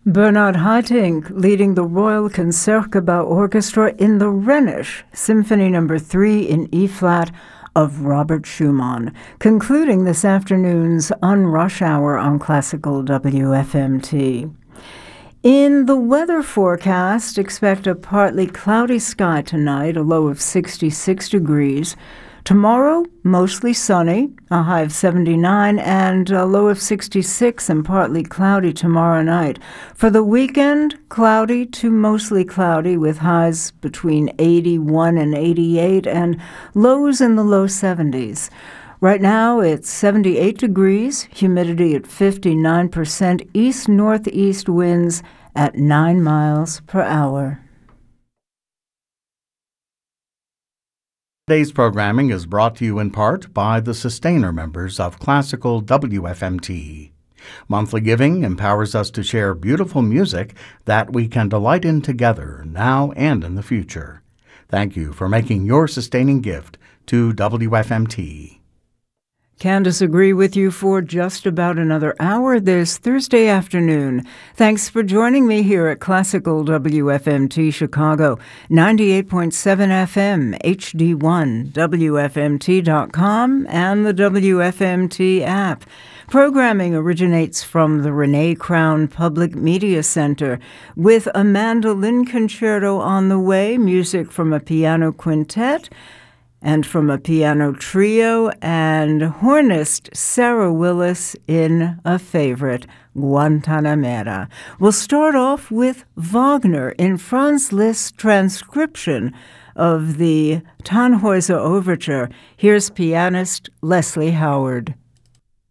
Bernhard Haitink leading the Royal Concertgebouw Orchestra in the Rhenish Symphony No. 3 in E-flat of Robert Schumann, concluding this afternoon's On Rush Hour on Classical WFMT. In the weather forecast, expect a partly cloudy sky tonight, a low of 66 degrees. Tomorrow, mostly sunny, a high of 79, and a low of 66 and partly cloudy tomorrow night. For the weekend, cloudy to mostly cloudy with highs between 81 and 88 and lows in the low 70s. Right now, it's 78 degrees, humidity at 59%, east-northeast winds at 9 miles per hour. Today's programming is brought to you in part by the sustainer members of Classical WFMT. Monthly giving empowers us to share beautiful music that we can delight in together now and in the future. Thank you for making your sustaining gift to WFMT. Candace agree with you for just about another hour this Thursday afternoon. Thanks for joining me here at Classical WFMT Chicago, 98.7 FM, HD1, WFMT.com, and the WFMT app. Programming originates from the Renee Crown Public Media Center, with a mandolin concerto on the way, music from a piano quintet, and from a piano trio, and hornist Sarah Willis in a favorite, Guantanamera. We'll start off with Wagner in Franz Liszt's transcription of the Tannhäuser Overture. Here's pianist Leslie Howard.